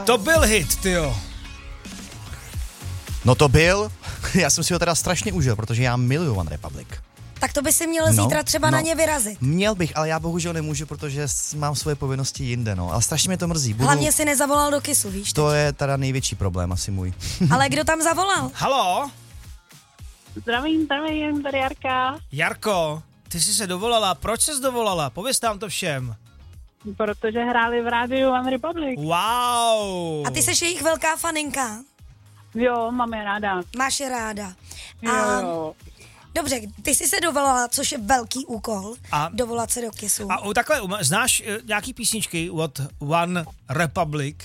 To byl hit, tyjo. No to byl, já jsem si ho teda strašně užil, protože já miluju One Republic. Tak to by si měl zítra třeba na ně vyrazit. Měl bych, ale já bohužel nemůžu, protože mám svoje povinnosti jinde, no. Ale strašně mě to mrzí. Hlavně si nezavolal do KISu, víš? To je teda největší problém asi můj. Ale kdo tam zavolal? Haló? Zdravím, tady Jarka. Jarko, ty jsi se dovolala. Proč jsi dovolala? Pověz nám to všem. Protože hráli v rádiu One Republic. Wow. A ty jsi jejich velká faninka? Jo, mám je ráda. Máš je ráda. Jo. Dobře, ty jsi se dovolala, což je velký úkol, dovolat se do KISu. A takhle, znáš nějaký písničky od One Republic?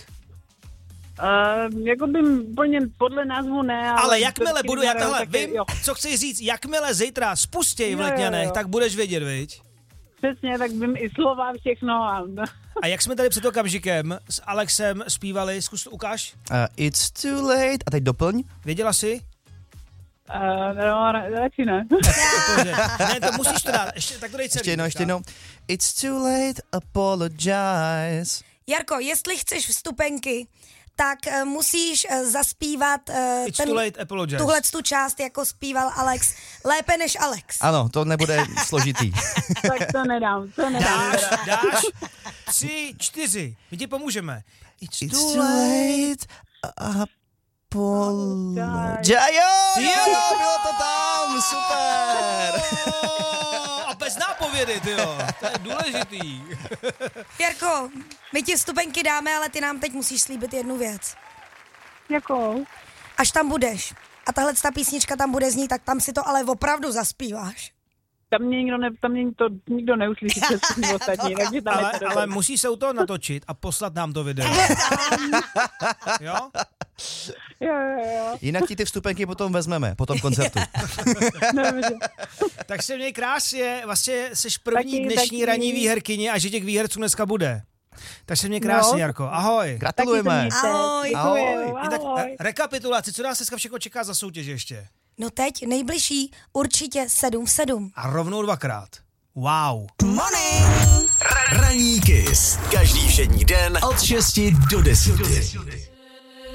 Jako by úplně podle názvu ne. Ale jakmile budu, vím, co chci říct, jakmile zítra spustěj v Letňanech, tak budeš vědět, viď? Přesně, tak vím i slova, všechno. A jak jsme tady před okamžikem s Alexem zpívali, zkus to ukáž. It's too late. A teď doplň. Věděla jsi? No, radši ne. Ne, to musíš to dát. Tak to dej celý. Ještě jednou. It's too late, apologize. Jarko, jestli chceš vstupenky, tak musíš zaspívat tuhle tu část, jako zpíval Alex, lépe než Alex. Ano, to nebude složitý. Tak to nedám. Dáš 3, 4, my ti pomůžeme. It's too late, Jo, bylo to tam, super. A bez nápovědy, tyjo, to je důležitý. Jarko, my ti vstupenky dáme, ale ty nám teď musíš slíbit jednu věc. Jakou? Až tam budeš a tahle písnička tam bude znít, tak tam si to ale opravdu zaspíváš. Tam mě to nikdo neuslyší, co ostatní, takže tam ale musí se u toho natočit a poslat nám to video. Jo? Jo. Jinak ti ty vstupenky potom vezmeme, po tom koncertu. Tak se měj krásně, vlastně seš první dnešní ranní výherkyně a že těch výherců dneska bude. Tak se měj krásně, Jarko. Ahoj. Gratulujeme. Ahoj. Tak rekapitulaci, co nás dneska všechno čeká za soutěž ještě? No teď nejbližší určitě 7 v 7. A rovnou 2krát. Wow. Ranní KIS. Každý všední den od 6 do 10.